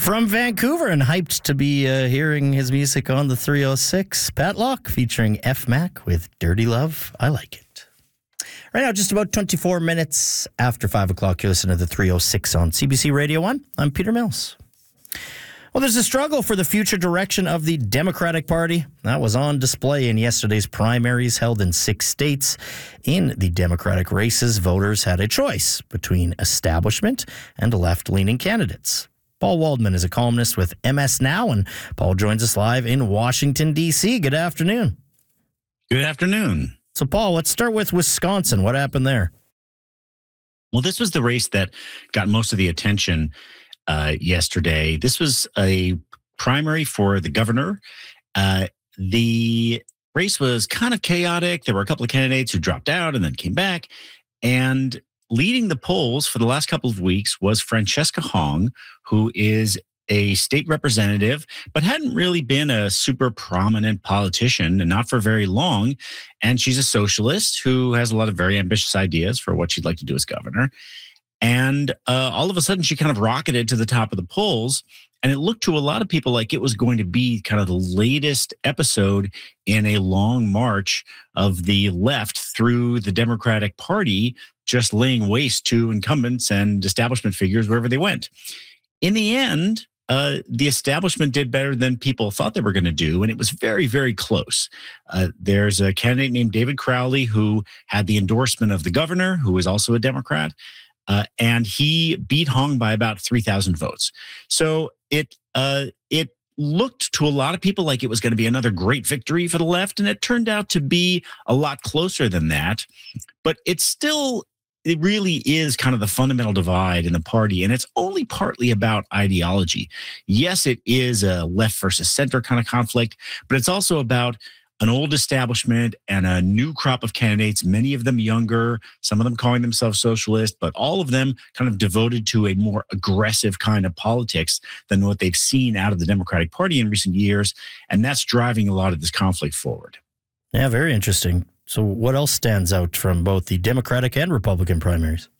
From Vancouver and hyped to be hearing his music on the 306. Pat Locke featuring FMAC with Dirty Love. I like it. Right now, just about 24 minutes after 5 o'clock, you're listening to the 306 on CBC Radio 1. I'm Peter Mills. Well, there's a struggle for the future direction of the Democratic Party. That was on display in yesterday's primaries held in 6 states. In the Democratic races, voters had a choice between establishment and left-leaning candidates. Paul Waldman is a columnist with MS Now, and Paul joins us live in Washington, D.C. Good afternoon. Good afternoon. So, Paul, let's start with Wisconsin. What happened there? Well, this was the race that got most of the attention yesterday. This was a primary for the governor. The race was kind of chaotic. There were a couple of candidates who dropped out and then came back. And leading the polls for the last couple of weeks was Francesca Hong, who is a state representative, but hadn't really been a super prominent politician, and not for very long. And she's a socialist who has a lot of very ambitious ideas for what she'd like to do as governor. And all of a sudden, she kind of rocketed to the top of the polls. And it looked to a lot of people like it was going to be kind of the latest episode in a long march of the left through the Democratic Party, just laying waste to incumbents and establishment figures wherever they went. In the end, the establishment did better than people thought they were going to do, and it was very, very close. There's a candidate named David Crowley who had the endorsement of the governor, who is also a Democrat, and he beat Hong by about 3,000 votes. So it looked to a lot of people like it was going to be another great victory for the left, and it turned out to be a lot closer than that. But it really is kind of the fundamental divide in the party, and it's only partly about ideology. Yes, it is a left versus center kind of conflict, but it's also about an old establishment and a new crop of candidates, many of them younger, some of them calling themselves socialist, but all of them kind of devoted to a more aggressive kind of politics than what they've seen out of the Democratic Party in recent years, and that's driving a lot of this conflict forward. Yeah, very interesting. So what else stands out from both the Democratic and Republican primaries?